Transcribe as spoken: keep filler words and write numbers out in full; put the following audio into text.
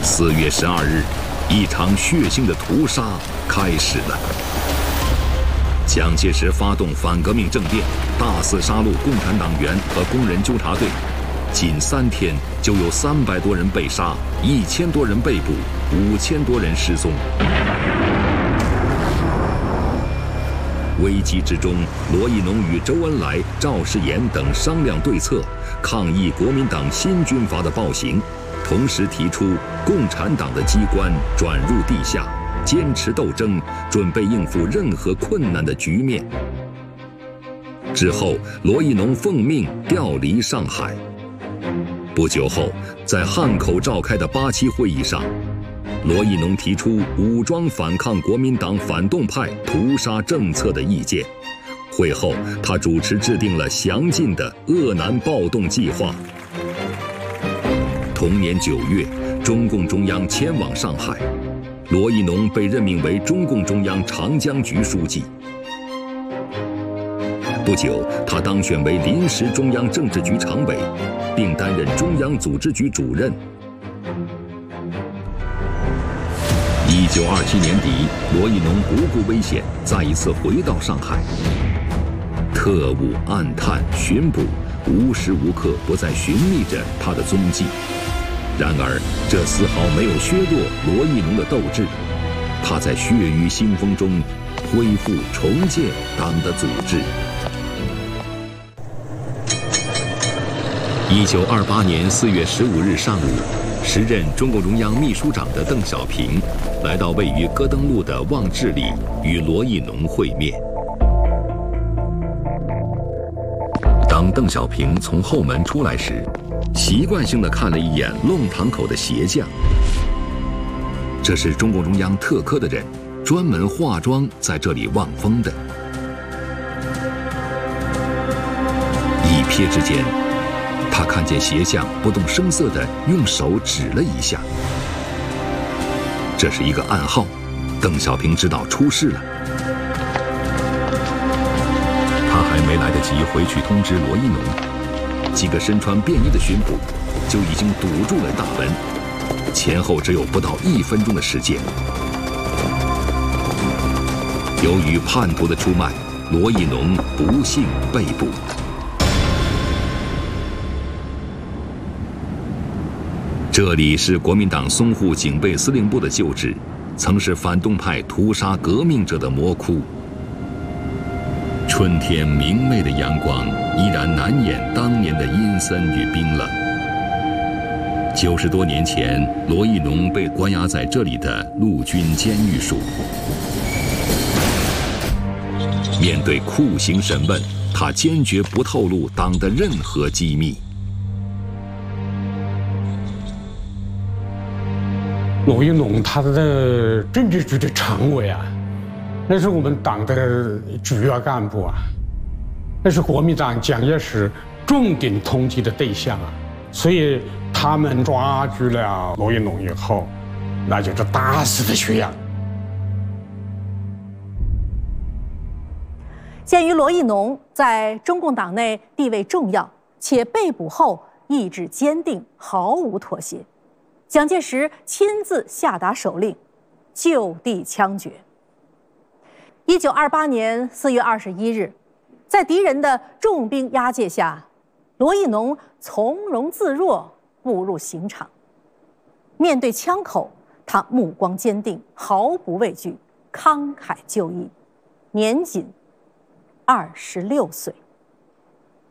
四月十二日，一场血腥的屠杀开始了。蒋介石发动反革命政变，大肆杀戮共产党员和工人纠察队，仅三天就有三百多人被杀，一千多人被捕，五千多人失踪。危机之中，罗亦农与周恩来、赵世炎等商量对策，抗议国民党新军阀的暴行，同时提出共产党的机关转入地下，坚持斗争，准备应付任何困难的局面。之后，罗亦农奉命调离上海。不久后，在汉口召开的八七会议上，罗亦农提出武装反抗国民党反动派屠杀政策的意见。会后，他主持制定了详尽的鄂南暴动计划。同年九月，中共中央迁往上海，罗亦农被任命为中共中央长江局书记。不久，他当选为临时中央政治局常委，并担任中央组织局主任。一九二七年底，罗亦农不顾危险，再一次回到上海。特务、暗探、巡捕，无时无刻不在寻觅着他的踪迹。然而，这丝毫没有削弱罗亦农的斗志。他在血雨腥风中恢复、重建党的组织。一九二八年四月十五日上午，时任中共中央秘书长的邓小平来到位于戈登路的望志里，与罗亦农会面。当邓小平从后门出来时，习惯性地看了一眼弄堂口的鞋匠。这是中共中央特科的人，专门化妆在这里望风的。一瞥之间，他看见鞋匠不动声色地用手指了一下，这是一个暗号。邓小平知道出事了。他还没来得及回去通知罗亦农，几个身穿便衣的巡捕就已经堵住了大门，前后只有不到一分钟的时间。由于叛徒的出卖，罗亦农不幸被捕。这里是国民党淞沪警备司令部的旧址，曾是反动派屠杀革命者的魔窟。春天明媚的阳光依然难掩当年的阴森与冰冷。九十多年前，罗亦农被关押在这里的陆军监狱署。面对酷刑审问，他坚决不透露党的任何机密。 罗亦农他的政治局的常委啊，那是我们党的主要干部啊，那是国民党蒋介石重点通缉的对象啊，所以他们抓住了罗亦农以后，那就是打死的缺氧。 鉴于罗亦农在中共党内地位重要，且被捕后意志坚定，毫无妥协，蒋介石亲自下达手令，就地枪决。一九二八年四月二十一日，在敌人的重兵押解下，罗亦农从容自若步入刑场。面对枪口，他目光坚定，毫不畏惧，慷慨就义，年仅二十六岁。